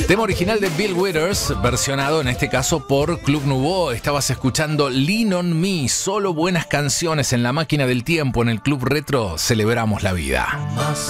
Tema original de Bill Withers, versionado en este caso por Club Nouveau. Estabas escuchando Lean on Me, solo buenas canciones en la máquina del tiempo. En el Club Retro celebramos la vida.